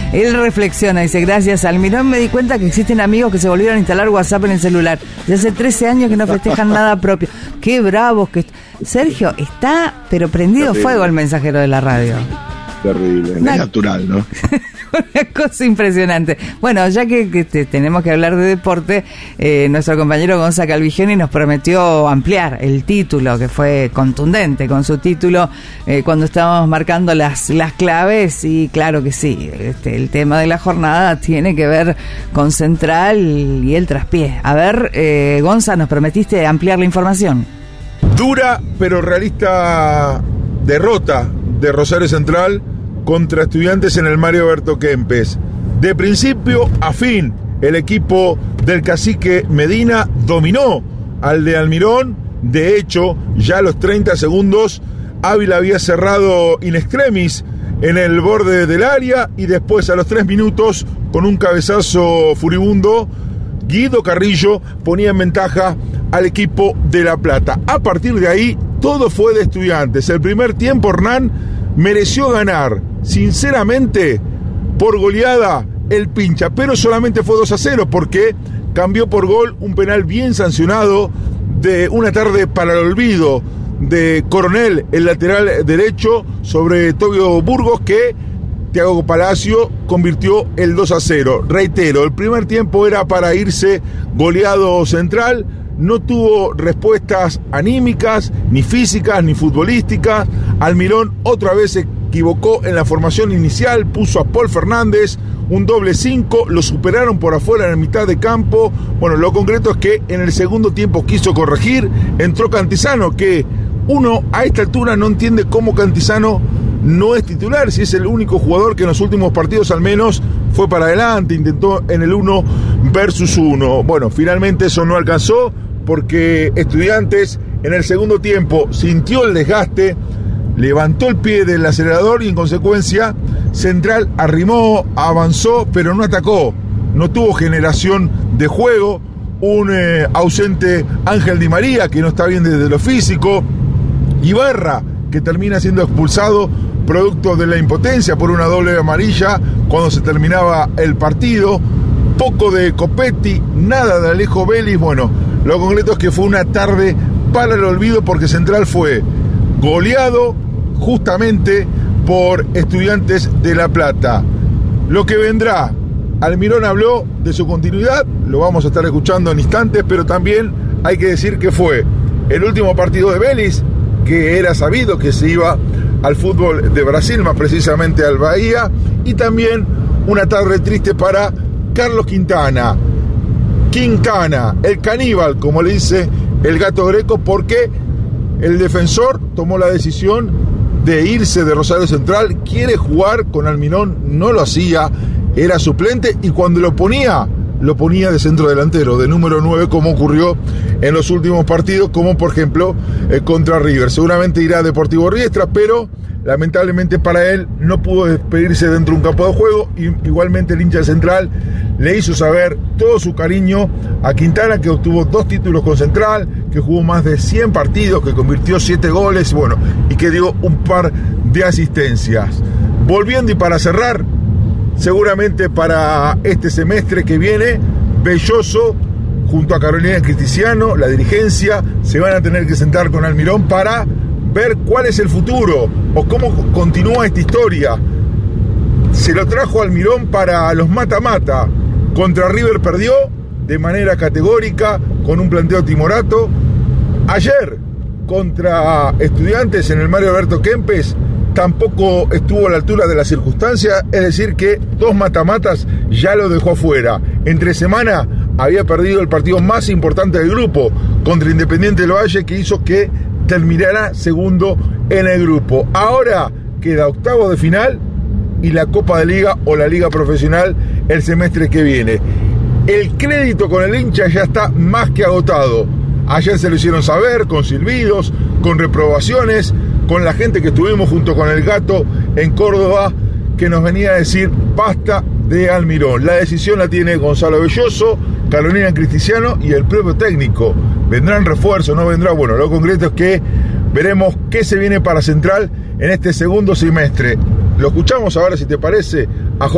Él reflexiona, dice, gracias Almirón me di cuenta que existen amigos que se volvieron a instalar WhatsApp en el celular. De hace 13 años que no festejan nada propio. Qué bravos que... Sergio, está pero prendido fuego el mensajero de la radio. Terrible, es natural, ¿no? Una cosa impresionante. Bueno, ya que tenemos que hablar de deporte, nuestro compañero Gonza Calvigioni nos prometió ampliar el título, que fue contundente con su título cuando estábamos marcando las claves, y claro que sí, el tema de la jornada tiene que ver con Central y el traspié. A ver, Gonza, nos prometiste ampliar la información. Dura pero realista derrota de Rosario Central contra Estudiantes en el Mario Alberto Kempes. De principio a fin, el equipo del cacique Medina dominó al de Almirón. De hecho, ya a los 30 segundos, Ávila había cerrado in extremis en el borde del área, y después a los 3 minutos, con un cabezazo furibundo, Guido Carrillo ponía en ventaja al equipo de La Plata. A partir de ahí, todo fue de Estudiantes. El primer tiempo, Hernán mereció ganar, sinceramente, por goleada el Pincha, pero solamente fue 2-0 porque cambió por gol un penal bien sancionado de una tarde para el olvido de Coronel, el lateral derecho, sobre Tobio Burgos, que Thiago Palacio convirtió el 2-0. Reitero, el primer tiempo era para irse goleado Central. No tuvo respuestas anímicas, ni físicas, ni futbolísticas. Almirón otra vez se equivocó en la formación inicial, puso a Paul Fernández, un doble 5, lo superaron por afuera en la mitad de campo. Bueno, lo concreto es que en el segundo tiempo quiso corregir, entró Cantizano, que uno a esta altura no entiende cómo Cantizano no es titular, si es el único jugador que en los últimos partidos al menos fue para adelante, intentó en el 1 versus 1. Bueno, finalmente eso no alcanzó, porque Estudiantes en el segundo tiempo sintió el desgaste, levantó el pie del acelerador y en consecuencia Central arrimó, avanzó, pero no atacó, no tuvo generación de juego. Un ausente Ángel Di María, que no está bien desde lo físico. Ibarra, que termina siendo expulsado producto de la impotencia por una doble amarilla cuando se terminaba el partido. Poco de Copetti, nada de Alejo Vélez. Bueno, lo concreto es que fue una tarde para el olvido, porque Central fue goleado justamente por Estudiantes de La Plata. Lo que vendrá, Almirón habló de su continuidad, lo vamos a estar escuchando en instantes, pero también hay que decir que fue el último partido de Vélez, que era sabido que se iba al fútbol de Brasil, más precisamente al Bahía, y también una tarde triste para Carlos Quintana, el caníbal, como le dice el Gato Greco, porque el defensor tomó la decisión de irse de Rosario Central, quiere jugar con Almirón, no lo hacía, era suplente, y cuando lo ponía de centro delantero, de número 9, como ocurrió en los últimos partidos, como por ejemplo contra River. Seguramente irá a Deportivo Riestra, pero lamentablemente para él no pudo despedirse dentro de un campo de juego. Y igualmente el hincha Central le hizo saber todo su cariño a Quintana, que obtuvo 2 títulos con Central, que jugó más de 100 partidos, que convirtió 7 goles, bueno, y que dio un par de asistencias. Volviendo y para cerrar, seguramente para este semestre que viene, Belloso junto a Carolina Cristiciano, la dirigencia, se van a tener que sentar con Almirón para ver cuál es el futuro o cómo continúa esta historia. Se lo trajo Almirón para los mata-mata. Contra River perdió de manera categórica con un planteo timorato. Ayer contra Estudiantes en el Mario Alberto Kempes tampoco estuvo a la altura de las circunstancias, es decir que 2 matamatas ya lo dejó afuera. Entre semana había perdido el partido más importante del grupo contra Independiente del Valle, que hizo que terminara segundo en el grupo. Ahora queda octavo de final y la Copa de Liga o la Liga Profesional el semestre que viene. El crédito con el hincha ya está más que agotado. Ayer se lo hicieron saber con silbidos, con reprobaciones, con la gente que estuvimos junto con el Gato en Córdoba, que nos venía a decir basta de Almirón. La decisión la tiene Gonzalo Belloso, Carolina Cristiciano y el propio técnico. ¿Vendrán refuerzos? ¿No vendrá? Bueno, lo concreto es que veremos qué se viene para Central en este segundo semestre. Lo escuchamos ahora, si te parece, a